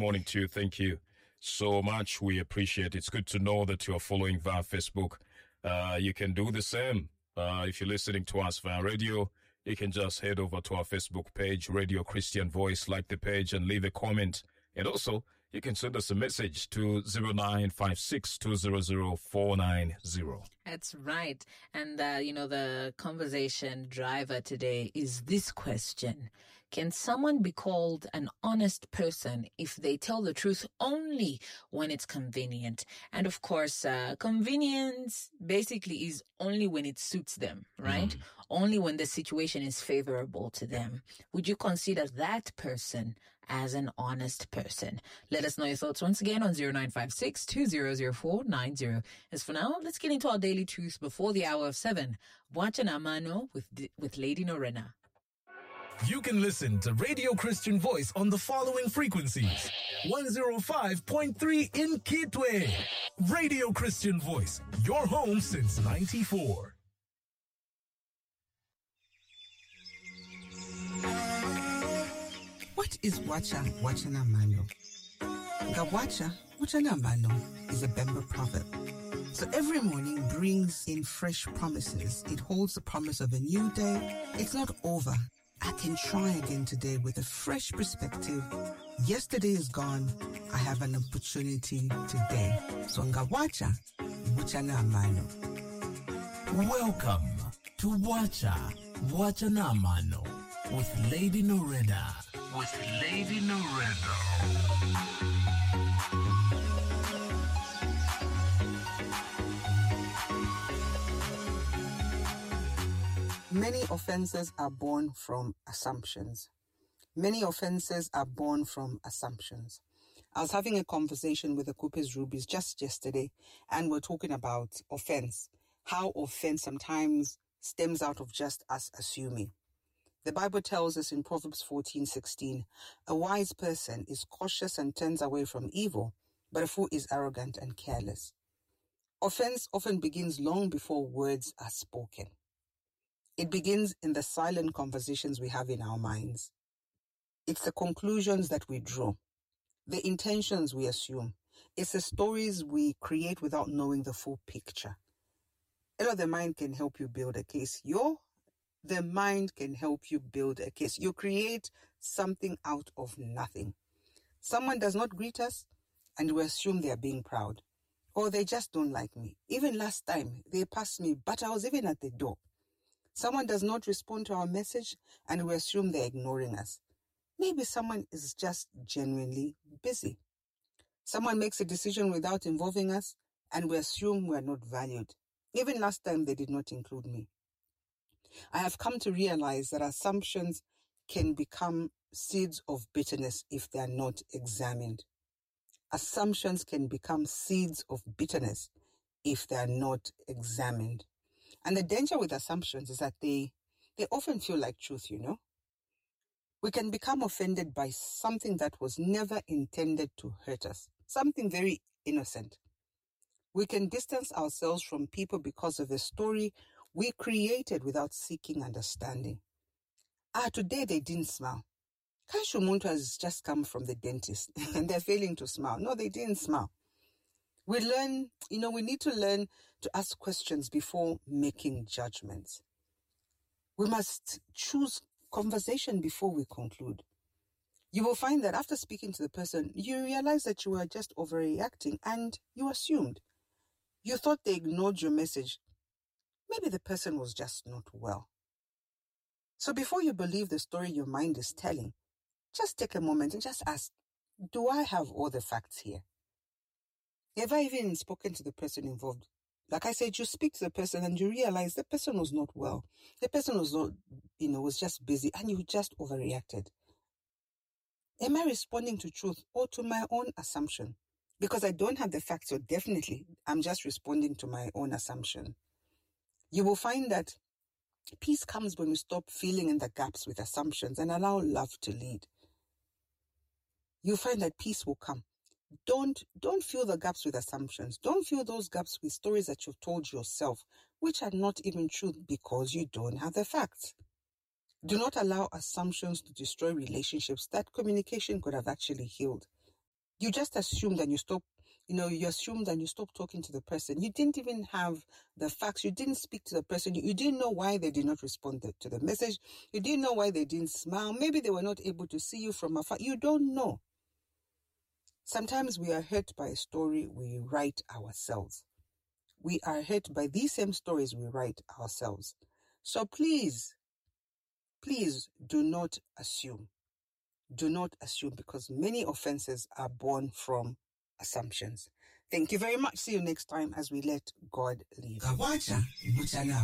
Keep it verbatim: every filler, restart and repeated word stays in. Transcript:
morning to you. Thank you so much. We appreciate it. It's good to know that you are following via Facebook. Uh, you can do the same. Uh, if you're listening to us via radio, you can just head over to our Facebook page, Radio Christian Voice, like the page and leave a comment. And also, you can send us a message to zero nine five six two zero zero four nine zero. That's right. And, uh, you know, the conversation driver today is this question. Can someone be called an honest person if they tell the truth only when it's convenient? And of course, uh, convenience basically is only when it suits them, right? Mm. Only when the situation is favorable to them. Would you consider that person as an honest person? Let us know your thoughts once again on zero nine five six two zero zero four nine zero. As for now, let's get into our daily truth before the hour of seven. Wacha na mano with, with Lady Norena. You can listen to Radio Christian Voice on the following frequencies. one oh five point three in Kitwe. Radio Christian Voice, your home since ninety-four. What is Wacha Wacha na mano? Gawacha Wacha na mano is a Bemba proverb. So every morning brings in fresh promises. It holds the promise of a new day. It's not over. I can try again today with a fresh perspective. Yesterday is gone. I have an opportunity today. So ngawacha wacha na mano. Welcome to Wacha Wacha na mano with Lady Norena. With Lady Norena. Many offenses are born from assumptions. Many offenses are born from assumptions. I was having a conversation with the Coopers Rubies just yesterday, and we're talking about offense. How offense sometimes stems out of just us assuming. The Bible tells us in Proverbs fourteen sixteen, a wise person is cautious and turns away from evil, but a fool is arrogant and careless. Offense often begins long before words are spoken. It begins in the silent conversations we have in our minds. It's the conclusions that we draw, the intentions we assume. It's the stories we create without knowing the full picture. You know, the mind can help you build a case. Your, the mind can help you build a case. You create something out of nothing. Someone does not greet us, and we assume they are being proud. Or they just don't like me. Even last time, they passed me, but I was even at the door. Someone does not respond to our message, and we assume they're ignoring us. Maybe someone is just genuinely busy. Someone makes a decision without involving us, and we assume we're not valued. Even last time, they did not include me. I have come to realize that assumptions can become seeds of bitterness if they are not examined. Assumptions can become seeds of bitterness if they are not examined. And the danger with assumptions is that they, they often feel like truth, you know. We can become offended by something that was never intended to hurt us, something very innocent. We can distance ourselves from people because of a story we created without seeking understanding. Ah, today they didn't smile. Kashu Muntu has just come from the dentist and they're failing to smile. No, they didn't smile. We learn, you know, we need to learn to ask questions before making judgments. We must choose conversation before we conclude. You will find that after speaking to the person, you realize that you were just overreacting and you assumed. You thought they ignored your message. Maybe the person was just not well. So before you believe the story your mind is telling, just take a moment and just ask, do I have all the facts here? Have I even spoken to the person involved? Like I said, you speak to the person and you realize the person was not well. The person was not, you know, was just busy and you just overreacted. Am I responding to truth or to my own assumption? Because I don't have the facts, so definitely I'm just responding to my own assumption. You will find that peace comes when we stop filling in the gaps with assumptions and allow love to lead. You'll find that peace will come. Don't, don't fill the gaps with assumptions. Don't fill those gaps with stories that you've told yourself, which are not even true because you don't have the facts. Do not allow assumptions to destroy relationships that communication could have actually healed. You just assumed and you stop, you know, you assumed and you stopped talking to the person. You didn't even have the facts. You didn't speak to the person. You, you didn't know why they did not respond to the message. You didn't know why they didn't smile. Maybe they were not able to see you from afar. You don't know. Sometimes we are hurt by a story we write ourselves. We are hurt by these same stories we write ourselves. So please, please do not assume. Do not assume, because many offenses are born from assumptions. Thank you very much. See you next time as we let God lead.